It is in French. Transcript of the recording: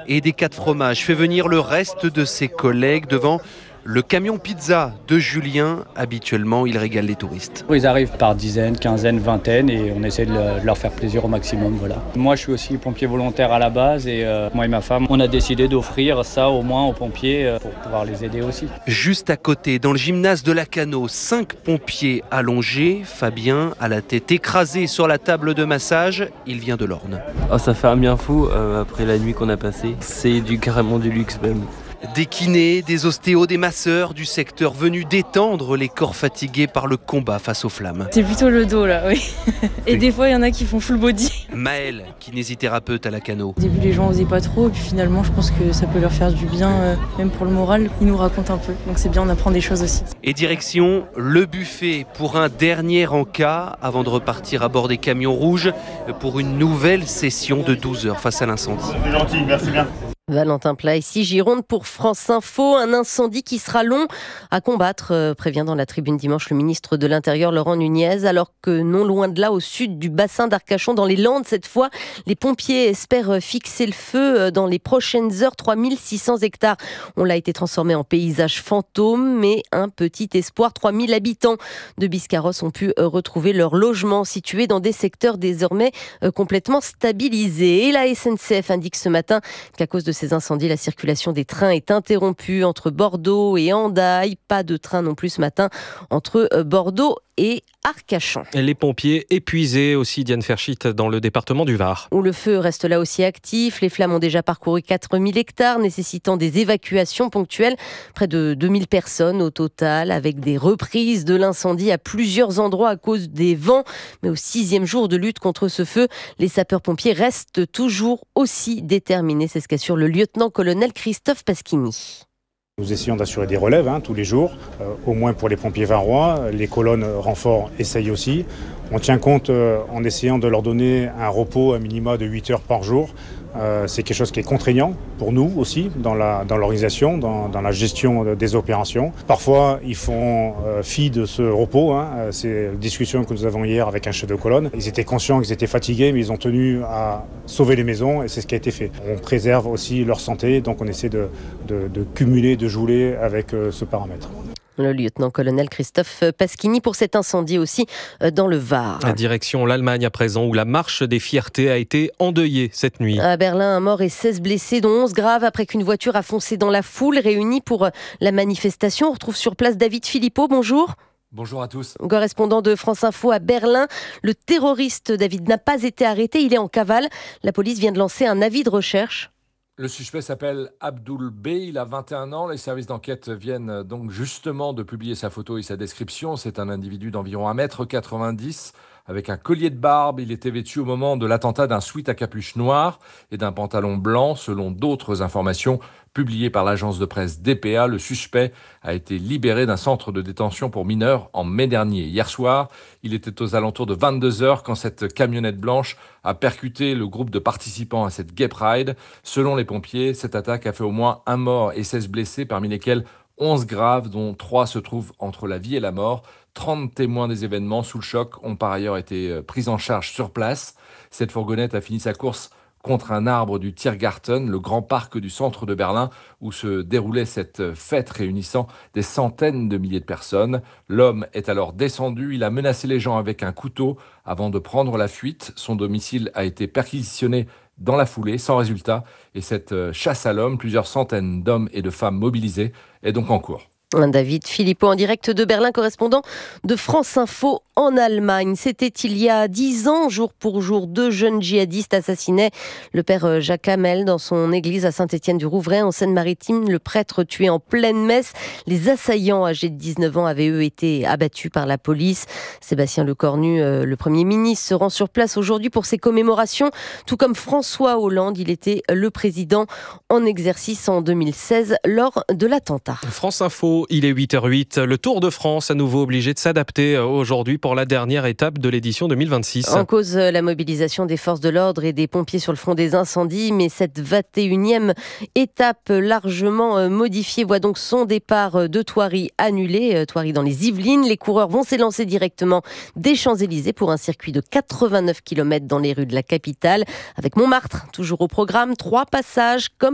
et des 4 fromages fait venir le reste de ses collègues devant le camion pizza de Julien. Habituellement, il régale les touristes. Ils arrivent par dizaines, quinzaines, vingtaines et on essaie de leur faire plaisir au maximum. Voilà. Moi, je suis aussi pompier volontaire à la base et moi et ma femme, on a décidé d'offrir ça au moins aux pompiers pour pouvoir les aider aussi. Juste à côté, dans le gymnase de Lacanau, 5 pompiers allongés. Fabien a la tête écrasée sur la table de massage. Il vient de l'Orne. Oh, ça fait un bien fou après la nuit qu'on a passée. C'est carrément du luxe même. Des kinés, des ostéos, des masseurs du secteur venus détendre les corps fatigués par le combat face aux flammes. C'est plutôt le dos là, oui. Et des fois il y en a qui font full body. Maëlle, kinésithérapeute à Lacanau. Au début les gens osaient pas trop et puis finalement je pense que ça peut leur faire du bien, même pour le moral. Ils nous racontent un peu, donc c'est bien, on apprend des choses aussi. Et direction le buffet pour un dernier encas avant de repartir à bord des camions rouges pour une nouvelle session de 12 heures face à l'incendie. C'est gentil, merci bien. Valentin Plat, ici Gironde pour France Info. Un incendie qui sera long à combattre, prévient dans la tribune dimanche le ministre de l'Intérieur Laurent Nunez, alors que non loin de là, au sud du bassin d'Arcachon, dans les Landes, cette fois, les pompiers espèrent fixer le feu dans les prochaines heures. 3600 hectares ont là été transformés en paysage fantôme, mais un petit espoir. 3000 habitants de Biscarrosse ont pu retrouver leur logement situé dans des secteurs désormais complètement stabilisés. Et la SNCF indique ce matin qu'à cause de ces incendies, la circulation des trains est interrompue entre Bordeaux et Hendaye. Pas de train non plus ce matin entre Bordeaux et Arcachon. Les pompiers épuisés aussi, Diane Ferchit, dans le département du Var. Où le feu reste là aussi actif. Les flammes ont déjà parcouru 4000 hectares, nécessitant des évacuations ponctuelles. Près de 2000 personnes au total, avec des reprises de l'incendie à plusieurs endroits à cause des vents. Mais au 6e jour de lutte contre ce feu, les sapeurs-pompiers restent toujours aussi déterminés. C'est ce qu'assure le lieutenant-colonel Christophe Pasquini. Nous essayons d'assurer des relèves tous les jours, au moins pour les pompiers varois. Les colonnes renforts essayent aussi. On tient compte en essayant de leur donner un repos à minima de 8 heures par jour. C'est quelque chose qui est contraignant pour nous aussi dans l'organisation, dans la gestion des opérations. Parfois, ils font fi de ce repos. C'est la discussion que nous avons hier avec un chef de colonne. Ils étaient conscients qu'ils étaient fatigués, mais ils ont tenu à sauver les maisons et c'est ce qui a été fait. On préserve aussi leur santé, donc on essaie de cumuler, de jouer avec ce paramètre. Le lieutenant-colonel Christophe Pasquini pour cet incendie aussi dans le Var. À direction l'Allemagne à présent, où la marche des fiertés a été endeuillée cette nuit. À Berlin, un mort et 16 blessés, dont 11 graves, après qu'une voiture a foncé dans la foule réunie pour la manifestation. On retrouve sur place David Philippot, bonjour. Bonjour à tous. Correspondant de France Info à Berlin, le terroriste David n'a pas été arrêté, il est en cavale. La police vient de lancer un avis de recherche. Le suspect s'appelle Abdul B, il a 21 ans. Les services d'enquête viennent donc justement de publier sa photo et sa description. C'est un individu d'environ 1m90 avec un collier de barbe. Il était vêtu au moment de l'attentat d'un sweat à capuche noire et d'un pantalon blanc. Selon d'autres informations publiées par l'agence de presse DPA, le suspect a été libéré d'un centre de détention pour mineurs en mai dernier. Hier soir, il était aux alentours de 22h quand cette camionnette blanche a percuté le groupe de participants à cette Gay Pride. Selon les pompiers, cette attaque a fait au moins 1 mort et 16 blessés, parmi lesquels 11 graves, dont 3 se trouvent entre la vie et la mort. 30 témoins des événements sous le choc ont par ailleurs été pris en charge sur place. Cette fourgonnette a fini sa course contre un arbre du Tiergarten, le grand parc du centre de Berlin, où se déroulait cette fête réunissant des centaines de milliers de personnes. L'homme est alors descendu, il a menacé les gens avec un couteau avant de prendre la fuite. Son domicile a été perquisitionné dans la foulée, sans résultat. Et cette chasse à l'homme, plusieurs centaines d'hommes et de femmes mobilisés, est donc en cours. David Philippot en direct de Berlin, correspondant de France Info en Allemagne. C'était il y a 10 ans, jour pour jour, 2 jeunes djihadistes assassinaient le père Jacques Hamel dans son église à Saint-Étienne-du-Rouvray, en Seine-Maritime. Le prêtre tué en pleine messe. Les assaillants âgés de 19 ans avaient eux été abattus par la police. Sébastien Lecornu, le Premier ministre, se rend sur place aujourd'hui pour ces commémorations, tout comme François Hollande. Il était le président en exercice en 2016 lors de l'attentat. France Info. Il est 8h08. Le Tour de France à nouveau obligé de s'adapter aujourd'hui pour la dernière étape de l'édition 2026. En cause, la mobilisation des forces de l'ordre et des pompiers sur le front des incendies. Mais cette 21e étape largement modifiée voit donc son départ de Thoiry annulé. Thoiry dans les Yvelines. Les coureurs vont s'élancer directement des Champs-Élysées pour un circuit de 89 km dans les rues de la capitale. Avec Montmartre, toujours au programme. 3 passages comme